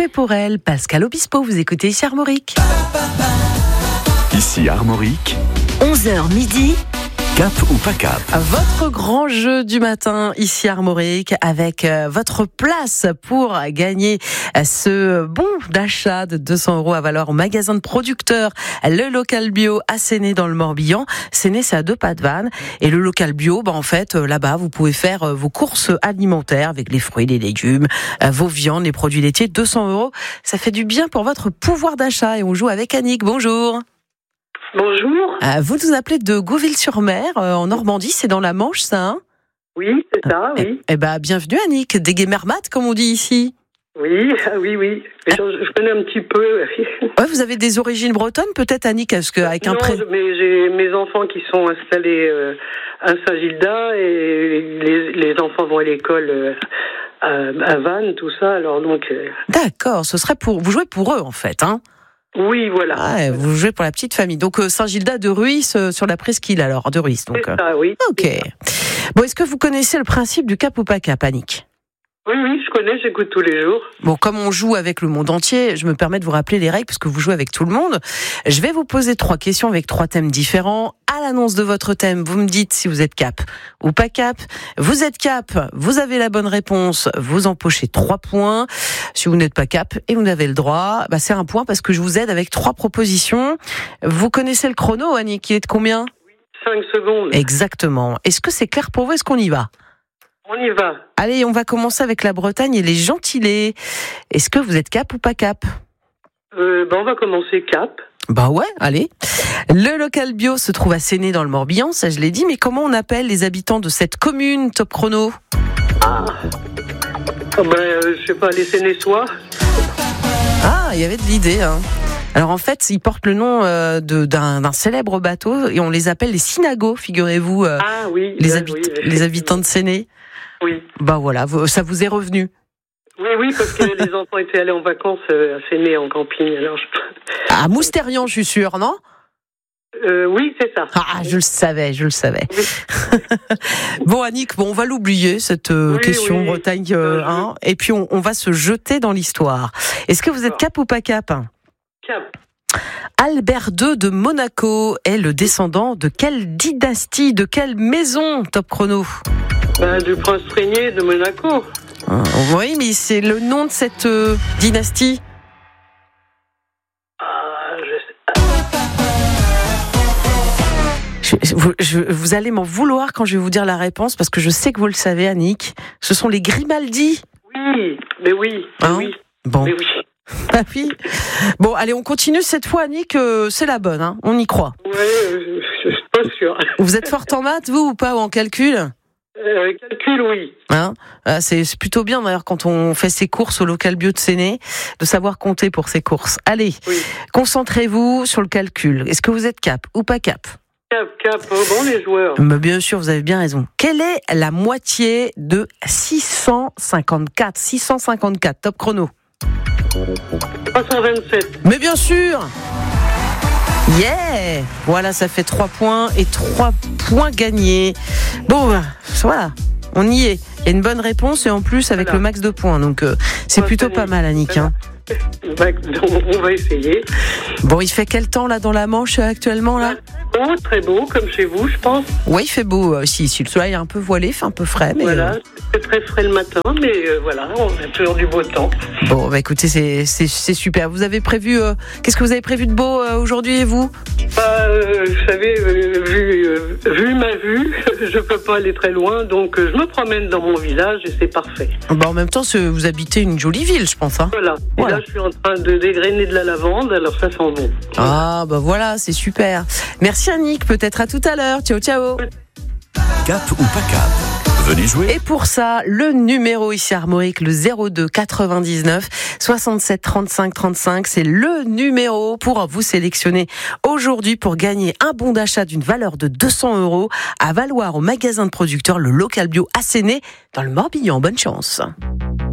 jouer pour elle. Pascal Obispo, vous écoutez ici Armorique. Ici Armorique, 11h midi. cap ou pas cap. Votre grand jeu du matin ici Armorique avec votre place pour gagner ce bon d'achat de 200 € à valeur au magasin de producteurs, le local bio à Séné dans le Morbihan. Séné, c'est à 2 pas de Vannes. Et le local bio, en fait, là-bas, vous pouvez faire vos courses alimentaires avec les fruits, les légumes, vos viandes, les produits laitiers. 200 €, ça fait du bien pour votre pouvoir d'achat. Et on joue avec Annick. Bonjour. Bonjour. Vous nous appelez de Gouville-sur-Mer, en Normandie, c'est dans la Manche, ça, hein? Oui, c'est ça, oui. Bienvenue Annick, des Guémermates, comme on dit ici. Oui. Mais je connais un petit peu. Ouais, vous avez des origines bretonnes, peut-être Annick, parce qu'avec un pré... mais j'ai mes enfants qui sont installés à Saint-Gildas et les enfants vont à l'école à Vannes, tout ça, alors donc... D'accord, ce serait pour... Vous jouez pour eux, en fait, hein? Oui, voilà. Ah, vous jouez pour la petite famille. Donc Saint-Gildas de Ruisse, sur la presqu'île alors, de Ruisse. Donc, c'est ça, oui. Ok. Bon, est-ce que vous connaissez le principe du cap ou pas cap, Annick? Oui, je connais, j'écoute tous les jours. Bon, comme on joue avec le monde entier, je me permets de vous rappeler les règles, parce que vous jouez avec tout le monde. Je vais vous poser 3 questions avec 3 thèmes différents. À l'annonce de votre thème, vous me dites si vous êtes cap ou pas cap. Vous êtes cap, vous avez la bonne réponse, vous empochez 3 points. Si vous n'êtes pas cap et vous avez le droit, c'est 1 point, parce que je vous aide avec 3 propositions. Vous connaissez le chrono, Annick, qui est de combien? 5 secondes. Exactement. Est-ce que c'est clair pour vous? Est-ce qu'on y va? On y va. Allez, on va commencer avec la Bretagne et les gentilés. Est-ce que vous êtes cap ou pas cap? On va commencer cap. Ouais, allez. Le local bio se trouve à Séné dans le Morbihan, ça je l'ai dit, mais comment on appelle les habitants de cette commune, top chrono? Je sais pas, les Sénéçois. Ah, il y avait de l'idée, hein. Alors en fait, ils portent le nom d'un célèbre bateau et on les appelle les Synagos, figurez-vous. Oui. Les habitants de Séné. Oui. Voilà, ça vous est revenu. Oui, parce que les enfants étaient allés en vacances à Séné en camping. Alors À Moustérian, je suis sûre, non? Oui, c'est ça. Je le savais. Oui. Bon, Annick, on va l'oublier, cette question Bretagne 1, et puis on va se jeter dans l'histoire. Est-ce que vous êtes cap ou pas cap? Cap. Albert II de Monaco est le descendant de quelle dynastie, de quelle maison, top chrono? Du prince régnier de Monaco. Oui, mais c'est le nom de cette dynastie. Vous allez m'en vouloir quand je vais vous dire la réponse, parce que je sais que vous le savez, Annick. Ce sont les Grimaldi. Oui, mais oui. Oui. Bon. Mais oui. Oui. Bon, allez, on continue cette fois, Annick. C'est la bonne, hein. On y croit. Oui, je suis pas sûre. Vous êtes forte en maths, vous, ou pas, ou en calcul? Calcul, oui. C'est plutôt bien, d'ailleurs, quand on fait ses courses au local bio de Séné, de savoir compter pour ses courses. Allez, Concentrez-vous sur le calcul. Est-ce que vous êtes cap ou pas cap? Cap. Les joueurs. Bien sûr, vous avez bien raison. Quelle est la moitié de 654? 654, top chrono. 327. Mais bien sûr! Yeah! Voilà, ça fait 3 points et 3 points gagnés. Bon, voilà, on y est. Il y a une bonne réponse et en plus avec le max de points. Donc, c'est plutôt pas mal, Annick. On va essayer. Bon, il fait quel temps là dans la Manche actuellement là? Très beau, comme chez vous, je pense. Oui, il fait beau. Si le soleil est un peu voilé, il fait un peu frais. Mais voilà, c'est très frais le matin, mais voilà, on a toujours du beau temps. Bon, écoutez, c'est super. Vous avez prévu qu'est-ce que vous avez prévu de beau aujourd'hui et vous? Vous savez, vu ma vue, je peux pas aller très loin, donc je me promène dans mon village et c'est parfait. En même temps, vous habitez une jolie ville, je pense. Hein. Voilà. Et là, je suis en train de dégrainer de la lavande, alors ça sent bon. Voilà, c'est super. Merci Annick, peut-être à tout à l'heure. Ciao. Cap ou pas cap? Venez jouer. Et pour ça, le numéro ici Armorique, le 02 99 67 35 35, c'est le numéro pour vous sélectionner aujourd'hui pour gagner un bon d'achat d'une valeur de 200 € à valoir au magasin de producteurs, le local bio à Séné dans le Morbihan. Bonne chance.